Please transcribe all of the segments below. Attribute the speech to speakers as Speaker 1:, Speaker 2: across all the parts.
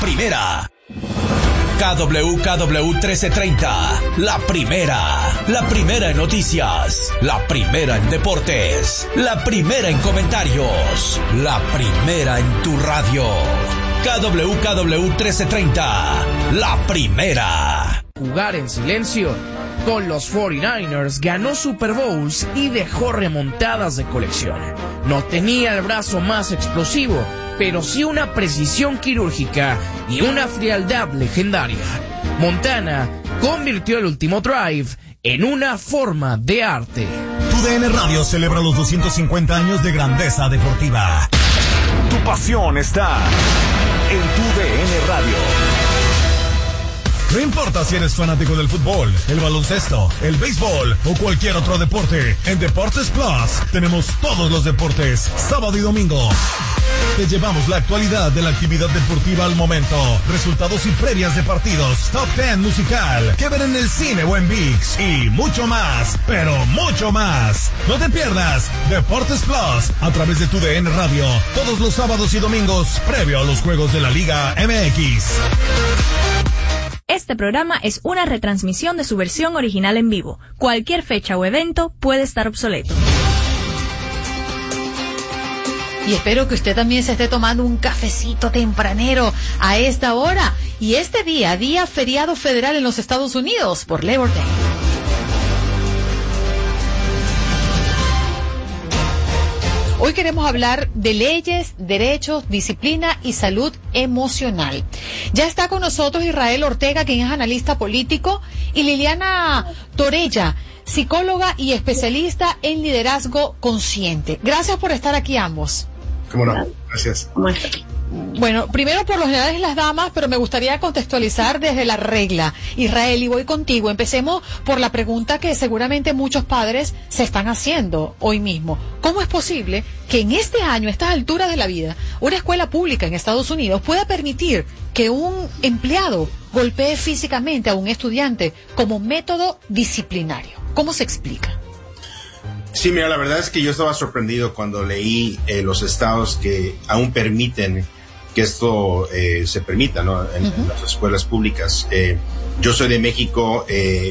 Speaker 1: primera. KWKW 1330, la primera en noticias, la primera en deportes, la primera en comentarios, la primera en tu radio. KWKW 1330, la primera.
Speaker 2: Jugar en silencio con los 49ers, ganó Super Bowls y dejó remontadas de colección. No tenía el brazo más explosivo, pero sí una precisión quirúrgica y una frialdad legendaria. Montana convirtió el último drive en una forma de arte.
Speaker 3: TUDN Radio celebra los 250 años de grandeza deportiva. Tu pasión está en TUDN Radio. No importa si eres fanático del fútbol, el baloncesto, el béisbol o cualquier otro deporte, en Deportes Plus tenemos todos los deportes, sábado y domingo. Te llevamos la actualidad de la actividad deportiva al momento, resultados y previas de partidos, top 10 musical, que ver en el cine o en ViX y mucho más, pero mucho más. No te pierdas Deportes Plus a través de TUDN Radio, todos los sábados y domingos, previo a los juegos de la Liga MX.
Speaker 4: Este programa es una retransmisión de su versión original en vivo. Cualquier fecha o evento puede estar obsoleto.
Speaker 5: Y espero que usted también se esté tomando un cafecito tempranero a esta hora. Y este día feriado federal en los Estados Unidos por Labor Day. Hoy queremos hablar de leyes, derechos, disciplina y salud emocional. Ya está con nosotros Israel Ortega, quien es analista político, y Liliana Torella, psicóloga y especialista en liderazgo consciente. Gracias por estar aquí ambos.
Speaker 6: ¿Cómo no? Gracias.
Speaker 5: Bueno, primero por lo general es las damas, pero me gustaría contextualizar desde la regla. Israel, y voy contigo. Empecemos por la pregunta que seguramente muchos padres se están haciendo hoy mismo. ¿Cómo es posible que en este año, a estas alturas de la vida, una escuela pública en Estados Unidos pueda permitir que un empleado golpee físicamente a un estudiante como método disciplinario? ¿Cómo se explica?
Speaker 6: Sí, mira, la verdad es que yo estaba sorprendido cuando leí los estados que aún permiten que esto se permita, ¿no? En las escuelas públicas. Yo soy de México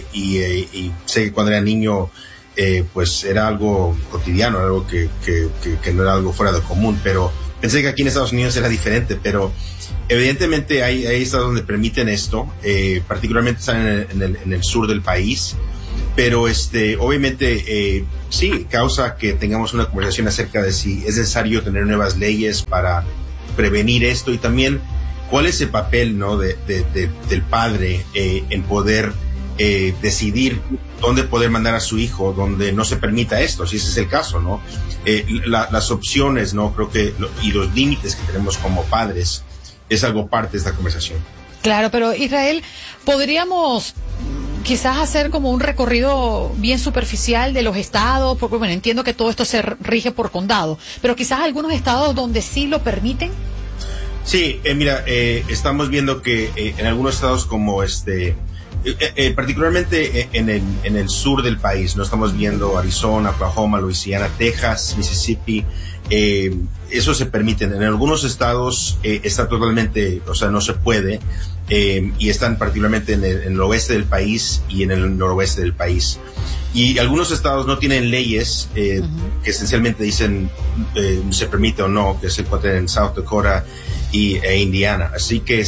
Speaker 6: y sé que cuando era niño pues era algo cotidiano, algo que no era algo fuera de común, pero pensé que aquí en Estados Unidos era diferente, pero evidentemente hay estados donde permiten esto, particularmente están en el sur del país, pero obviamente sí causa que tengamos una conversación acerca de si es necesario tener nuevas leyes para prevenir esto, y también cuál es el papel, ¿no? del padre en poder decidir dónde poder mandar a su hijo, donde no se permita esto, si ese es el caso, ¿no? Las opciones, ¿no? Creo que y los límites que tenemos como padres es algo parte de esta conversación.
Speaker 5: Claro, pero Israel, podríamos quizás hacer como un recorrido bien superficial de los estados, porque bueno, entiendo que todo esto se rige por condado, pero quizás algunos estados donde sí lo permiten.
Speaker 6: Sí, mira, estamos viendo que en algunos estados como particularmente en el sur del país, no estamos viendo Arizona, Oklahoma, Luisiana, Texas, Mississippi, eso se permiten. En algunos estados está totalmente, o sea, no se puede, y están particularmente en el oeste del país y en el noroeste del país. Y algunos estados no tienen leyes que esencialmente dicen se permite o no, que se encuentran en South Dakota e Indiana. Así que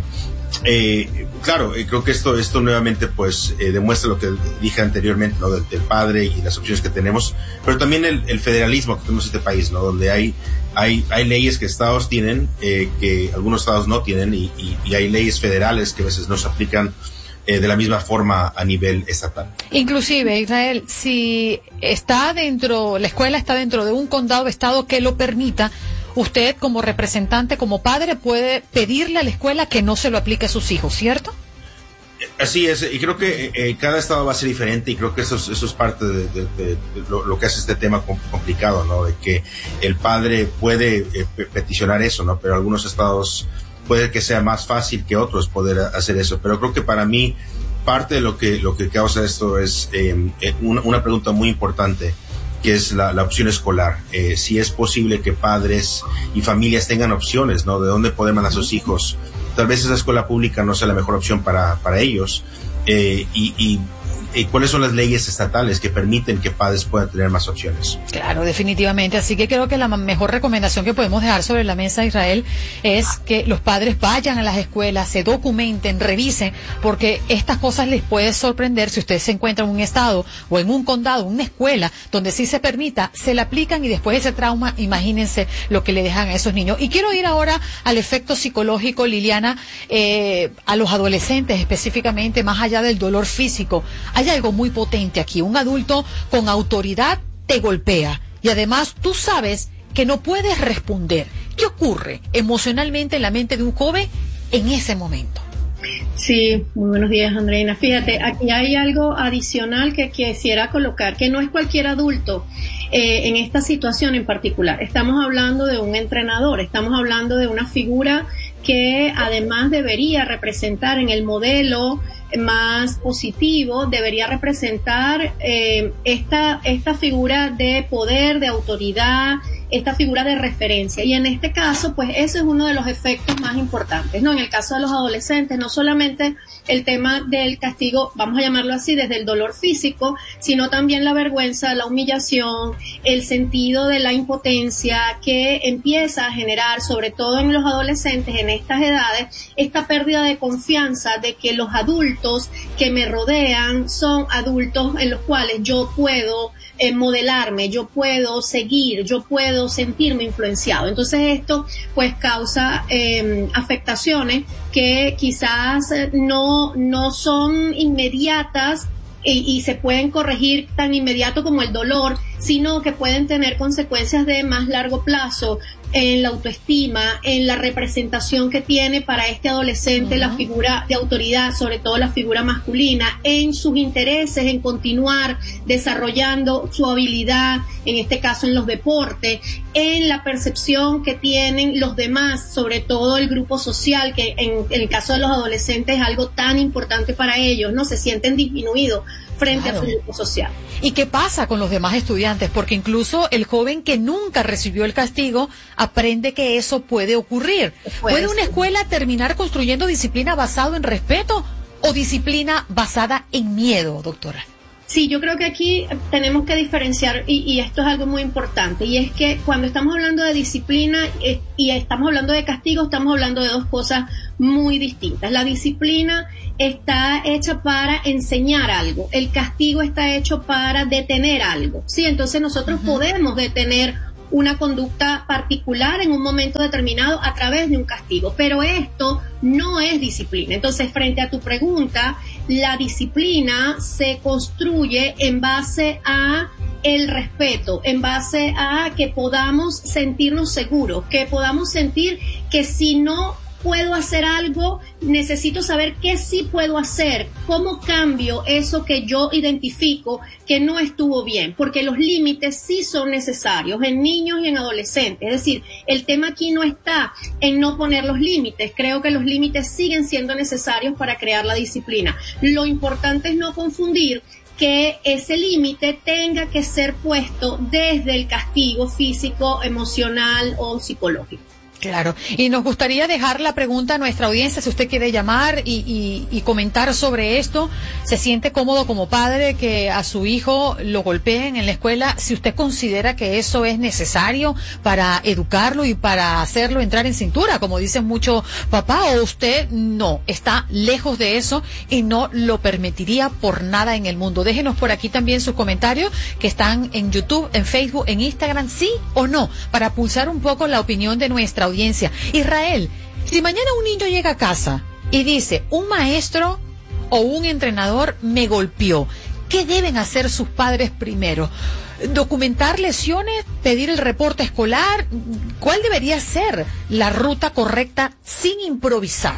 Speaker 6: claro, creo que esto nuevamente pues demuestra lo que dije anteriormente, ¿no? del padre y las opciones que tenemos, pero también el federalismo que tenemos en este país, ¿no? Donde hay leyes que estados tienen, que algunos estados no tienen, y hay leyes federales que a veces no se aplican de la misma forma a nivel estatal.
Speaker 5: Inclusive, Israel, si la escuela está dentro de un condado, estado que lo permita, usted como representante, como padre, puede pedirle a la escuela que no se lo aplique a sus hijos, ¿cierto?
Speaker 6: Así es, y creo que cada estado va a ser diferente, y creo que eso es parte de lo que hace este tema complicado, ¿no? De que el padre puede peticionar eso, ¿no? Pero algunos estados puede que sea más fácil que otros poder hacer eso. Pero creo que para mí parte de lo que causa esto es una pregunta muy importante, que es la opción escolar. Si es posible que padres y familias tengan opciones, ¿no? De dónde poder mandar a sus hijos tal vez esa escuela pública no sea la mejor opción para ellos. ¿Cuáles son las leyes estatales que permiten que padres puedan tener más opciones?
Speaker 5: Claro, definitivamente. Así que creo que la mejor recomendación que podemos dejar sobre la mesa, Israel, es que los padres vayan a las escuelas, se documenten, revisen, porque estas cosas les puede sorprender si usted se encuentra en un estado o en un condado, una escuela donde sí se permita, se le aplican y después ese trauma, imagínense lo que le dejan a esos niños. Y quiero ir ahora al efecto psicológico, Liliana, a los adolescentes específicamente, más allá del dolor físico. Hay algo muy potente aquí. Un adulto con autoridad te golpea y además tú sabes que no puedes responder. ¿Qué ocurre emocionalmente en la mente de un joven en ese momento?
Speaker 7: Sí, muy buenos días, Andreina. Fíjate, aquí hay algo adicional que quisiera colocar, que no es cualquier adulto en esta situación en particular. Estamos hablando de un entrenador, estamos hablando de una figura que además debería representar en el modelo más positivo, debería representar esta figura de poder, de autoridad, esta figura de referencia. Y en este caso, pues ese es uno de los efectos más importantes, ¿no? En el caso de los adolescentes, no solamente el tema del castigo, vamos a llamarlo así, desde el dolor físico, sino también la vergüenza, la humillación, el sentido de la impotencia que empieza a generar, sobre todo en los adolescentes, en estas edades, esta pérdida de confianza de que los adultos que me rodean son adultos en los cuales yo puedo modelarme, yo puedo seguir, yo puedo sentirme influenciado. Entonces esto pues causa afectaciones que quizás no son inmediatas y se pueden corregir tan inmediato como el dolor, sino que pueden tener consecuencias de más largo plazo en la autoestima, en la representación que tiene para este adolescente la figura de autoridad, sobre todo la figura masculina, en sus intereses, en continuar desarrollando su habilidad, en este caso en los deportes, en la percepción que tienen los demás, sobre todo el grupo social, que en el caso de los adolescentes es algo tan importante para ellos, ¿no? Se sienten disminuidos frente a su grupo social.
Speaker 5: ¿Y qué pasa con los demás estudiantes? Porque incluso el joven que nunca recibió el castigo aprende que eso puede ocurrir. ¿Puede una escuela terminar construyendo disciplina basada en respeto o disciplina basada en miedo, doctora?
Speaker 7: Sí, yo creo que aquí tenemos que diferenciar, y esto es algo muy importante, y es que cuando estamos hablando de disciplina y estamos hablando de castigo, estamos hablando de dos cosas muy distintas. La disciplina está hecha para enseñar algo, el castigo está hecho para detener algo, ¿sí? Entonces nosotros podemos detener una conducta particular en un momento determinado a través de un castigo, pero esto no es disciplina. Entonces, frente a tu pregunta, la disciplina se construye en base a el respeto, en base a que podamos sentirnos seguros, que podamos sentir que si no puedo hacer algo, necesito saber qué sí puedo hacer, cómo cambio eso que yo identifico que no estuvo bien, porque los límites sí son necesarios en niños y en adolescentes. Es decir, el tema aquí no está en no poner los límites, creo que los límites siguen siendo necesarios para crear la disciplina. Lo importante es no confundir que ese límite tenga que ser puesto desde el castigo físico, emocional o psicológico.
Speaker 5: Claro, y nos gustaría dejar la pregunta a nuestra audiencia, si usted quiere llamar y comentar sobre esto. ¿Se siente cómodo como padre que a su hijo lo golpeen en la escuela? Si usted considera que eso es necesario para educarlo y para hacerlo entrar en cintura, como dicen mucho papá, o usted no, está lejos de eso y no lo permitiría por nada en el mundo. Déjenos por aquí también sus comentarios que están en YouTube, en Facebook, en Instagram, sí o no, para pulsar un poco la opinión de nuestra audiencia. Israel, si mañana un niño llega a casa y dice, un maestro o un entrenador me golpeó, ¿qué deben hacer sus padres primero? ¿Documentar lesiones? ¿Pedir el reporte escolar? ¿Cuál debería ser la ruta correcta sin improvisar?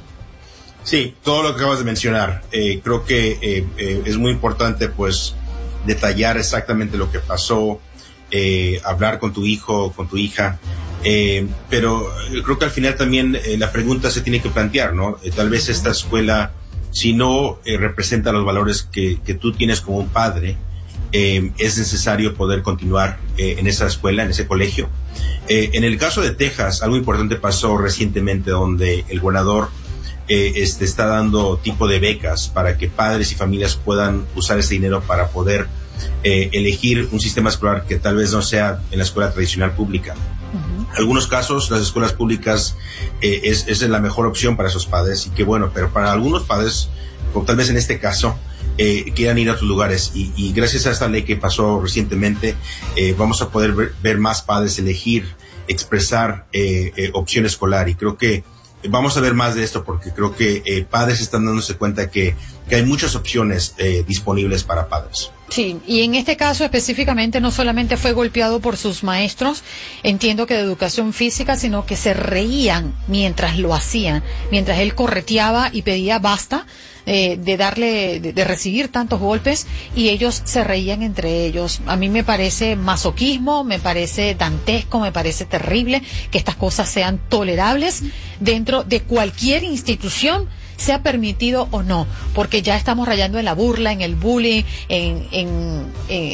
Speaker 6: Sí, todo lo que acabas de mencionar. Creo que es muy importante pues detallar exactamente lo que pasó, hablar con tu hijo, con tu hija. Pero creo que al final también la pregunta se tiene que plantear, ¿no? Tal vez esta escuela, si no representa los valores que tú tienes como un padre, es necesario poder continuar en esa escuela, en ese colegio. En el caso de Texas, algo importante pasó recientemente donde el gobernador está dando tipo de becas para que padres y familias puedan usar ese dinero para poder elegir un sistema escolar que tal vez no sea en la escuela tradicional pública. En algunos casos, las escuelas públicas es la mejor opción para esos padres, y que bueno, pero para algunos padres, como tal vez en este caso, quieran ir a otros lugares, y gracias a esta ley que pasó recientemente, vamos a poder ver más padres elegir, expresar opción escolar, y creo que vamos a ver más de esto, porque creo que padres están dándose cuenta que hay muchas opciones disponibles para padres.
Speaker 5: Sí, y en este caso específicamente no solamente fue golpeado por sus maestros, entiendo que de educación física, sino que se reían mientras lo hacían, mientras él correteaba y pedía basta de recibir tantos golpes, y ellos se reían entre ellos. A mí me parece masoquismo, me parece dantesco, me parece terrible que estas cosas sean tolerables dentro de cualquier institución, sea permitido o no, porque ya estamos rayando en la burla, en el bullying, en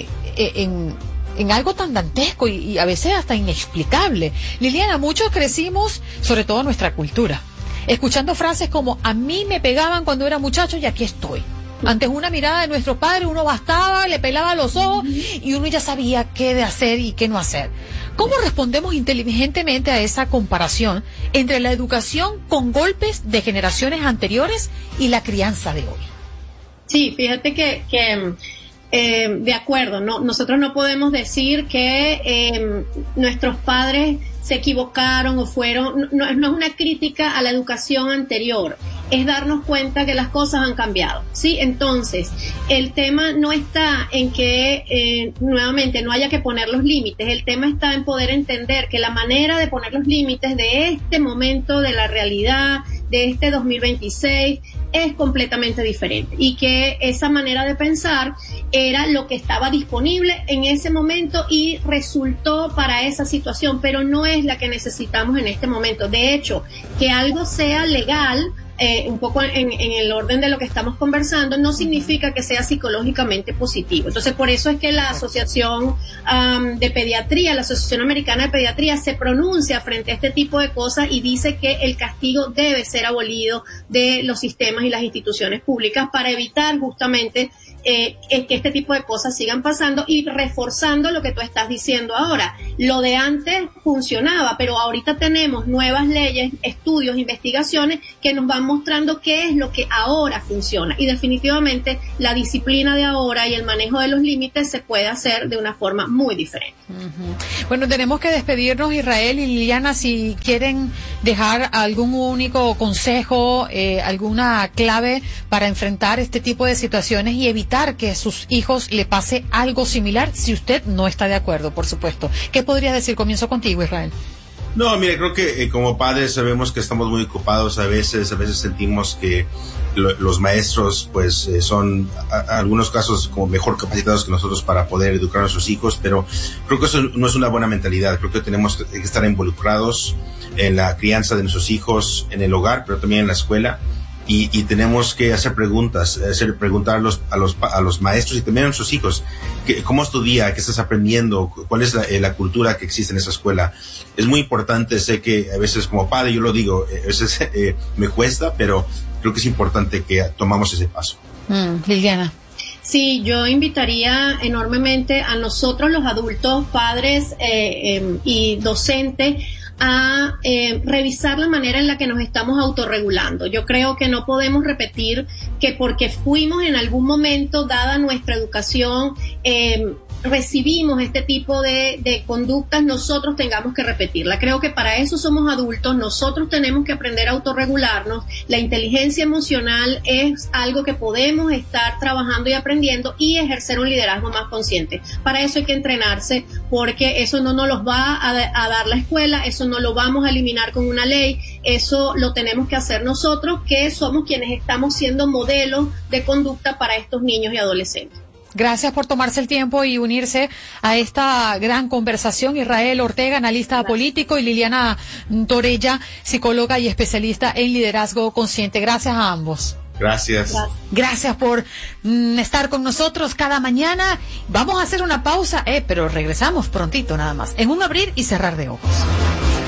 Speaker 5: algo tan dantesco y a veces hasta inexplicable. Liliana, muchos crecimos, sobre todo nuestra cultura, escuchando frases como: a mí me pegaban cuando era muchacho y aquí estoy. Antes una mirada de nuestro padre, uno bastaba, le pelaba los ojos y uno ya sabía qué de hacer y qué no hacer. ¿Cómo respondemos inteligentemente a esa comparación entre la educación con golpes de generaciones anteriores y la crianza de hoy?
Speaker 7: Sí, fíjate que de acuerdo, no, nosotros no podemos decir que nuestros padres se equivocaron o fueron, no es una crítica a la educación anterior, es darnos cuenta que las cosas han cambiado, ¿sí? Entonces, el tema no está en que nuevamente no haya que poner los límites, el tema está en poder entender que la manera de poner los límites de este momento de la realidad, de este 2026, es completamente diferente, y que esa manera de pensar era lo que estaba disponible en ese momento y resultó para esa situación, pero no es la que necesitamos en este momento. De hecho, que algo sea legal, un poco en el orden de lo que estamos conversando, no significa que sea psicológicamente positivo. Entonces, por eso es que la Asociación de Pediatría, la Asociación Americana de Pediatría, se pronuncia frente a este tipo de cosas y dice que el castigo debe ser abolido de los sistemas y las instituciones públicas para evitar justamente que este tipo de cosas sigan pasando, y reforzando lo que tú estás diciendo ahora. Lo de antes funcionaba, pero ahorita tenemos nuevas leyes, estudios, investigaciones que nos van mostrando qué es lo que ahora funciona, y definitivamente la disciplina de ahora y el manejo de los límites se puede hacer de una forma muy diferente.
Speaker 5: Bueno, tenemos que despedirnos, Israel y Liliana. Si quieren dejar algún único consejo, alguna clave para enfrentar este tipo de situaciones y evitar que a sus hijos le pase algo similar, si usted no está de acuerdo, por supuesto. ¿Qué podría decir? Comienzo contigo, Israel.
Speaker 6: No, mire, creo que como padres sabemos que estamos muy ocupados a veces sentimos que los maestros pues son algunos casos como mejor capacitados que nosotros para poder educar a nuestros hijos, pero creo que eso no es una buena mentalidad. Creo que tenemos que estar involucrados en la crianza de nuestros hijos en el hogar, pero también en la escuela. Y tenemos que hacer preguntas, preguntar a los maestros y también a nuestros hijos, ¿cómo es tu día? ¿Qué estás aprendiendo? ¿Cuál es la cultura que existe en esa escuela? Es muy importante, sé que a veces como padre, yo lo digo, a veces me cuesta, pero creo que es importante que tomamos ese paso.
Speaker 5: Liliana.
Speaker 7: Sí, yo invitaría enormemente a nosotros los adultos, padres y docentes, a revisar la manera en la que nos estamos autorregulando. Yo creo que no podemos repetir que porque fuimos en algún momento, dada nuestra educación, recibimos este tipo de conductas, nosotros tengamos que repetirla. Creo que para eso somos adultos, nosotros tenemos que aprender a autorregularnos. La inteligencia emocional es algo que podemos estar trabajando y aprendiendo, y ejercer un liderazgo más consciente. Para eso hay que entrenarse, porque eso no nos los va a dar la escuela, eso no lo vamos a eliminar con una ley, eso lo tenemos que hacer nosotros, que somos quienes estamos siendo modelos de conducta para estos niños y adolescentes.
Speaker 5: Gracias por tomarse el tiempo y unirse a esta gran conversación. Israel Ortega, analista político, y Liliana Torella, psicóloga y especialista en liderazgo consciente. Gracias a ambos.
Speaker 6: Gracias.
Speaker 5: Gracias por estar con nosotros cada mañana. Vamos a hacer una pausa, pero regresamos prontito nada más, en un abrir y cerrar de ojos.